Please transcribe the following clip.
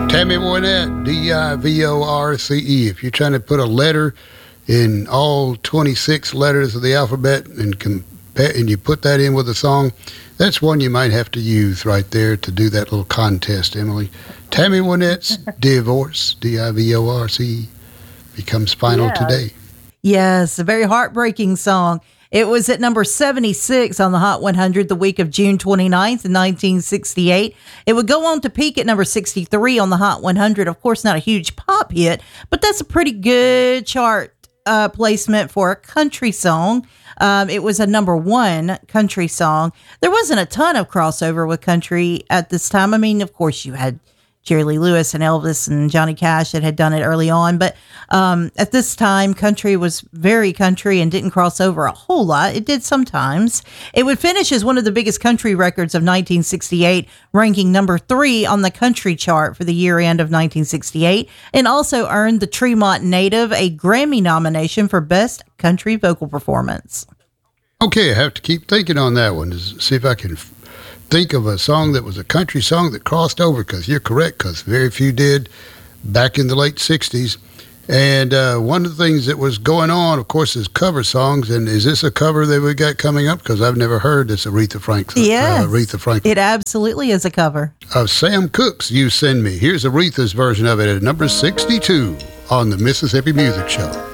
Tammy Wynette, Divorce. If you're trying to put a letter in all 26 letters of the alphabet and you put that in with a song, that's one you might have to use right there to do that little contest, Emily. Tammy Wynette's Divorce, Divorce, becomes final today. Yes, a very heartbreaking song. It was at number 76 on the Hot 100 the week of June 29th, 1968. It would go on to peak at number 63 on the Hot 100. Of course, not a huge pop hit, but that's a pretty good chart placement for a country song. It was a number one country song. There wasn't a ton of crossover with country at this time. I mean, of course, you had Jerry Lee Lewis and Elvis and Johnny Cash that had done it early on. But at this time, country was very country and didn't cross over a whole lot. It did sometimes. It would finish as one of the biggest country records of 1968, ranking number 3 on the country chart for the year end of 1968, and also earned the Tremont native a Grammy nomination for Best Country Vocal Performance. Okay, I have to keep thinking on that one to see if I can think of a song that was a country song that crossed over, because you're correct, because very few did back in the late 60s. And one of the things that was going on, of course, is cover songs. And is this a cover that we got coming up? Because I've never heard this Aretha Franklin. Yes, Aretha Franklin. It absolutely is a cover. Of Sam Cooke's You Send Me. Here's Aretha's version of it at number 62 on the Mississippi Music Show.